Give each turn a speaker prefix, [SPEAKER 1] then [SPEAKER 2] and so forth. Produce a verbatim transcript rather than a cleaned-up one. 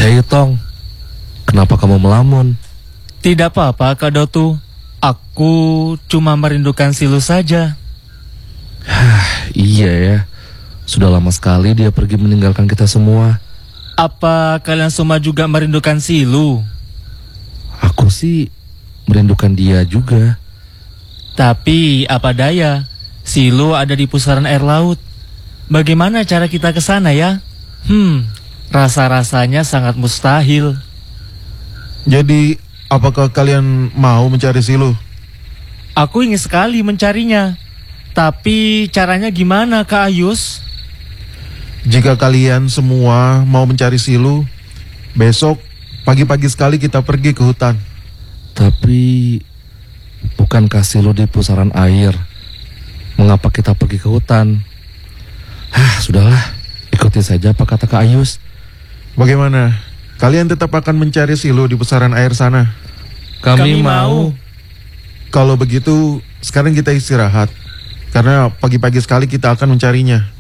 [SPEAKER 1] Hei Tong, kenapa kamu melamun?
[SPEAKER 2] Tidak apa-apa Kak Dotu. Aku cuma merindukan Silu saja.
[SPEAKER 1] Iya ya, sudah lama sekali dia pergi meninggalkan kita semua.
[SPEAKER 2] Apa kalian semua juga merindukan Silu?
[SPEAKER 1] Aku sih merindukan dia juga.
[SPEAKER 2] Tapi apa daya, Silu ada di pusaran air laut. Bagaimana cara kita ke sana ya? Hmm, rasa-rasanya sangat mustahil.
[SPEAKER 3] Jadi, apakah kalian mau mencari Silu?
[SPEAKER 2] Aku ingin sekali mencarinya. Tapi caranya gimana Kak Ayus?
[SPEAKER 3] Jika kalian semua mau mencari Silu, besok pagi-pagi sekali kita pergi ke hutan.
[SPEAKER 1] Tapi bukankah Silu di pusaran air? Mengapa kita pergi ke hutan? Hah, sudahlah, ikuti saja apa kata Kak Ayus.
[SPEAKER 3] Bagaimana? Kalian tetap akan mencari Silu di pusaran air sana?
[SPEAKER 2] Kami mau.
[SPEAKER 3] Kalau begitu, sekarang kita istirahat. Karena pagi-pagi sekali kita akan mencarinya.